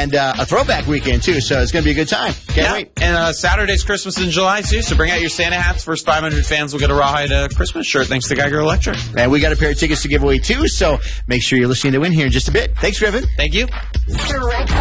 and a throwback weekend, too. So it's going to be a good time. Can't wait. And Saturday's Christmas in July, too. So bring out your Santa hats. First 500 fans will get a Rawhide Christmas shirt thanks to Geiger Electric. And we got a pair of tickets to give away, too. So make sure you're listening to win here in just a bit. Thanks, Griffin. Thank you.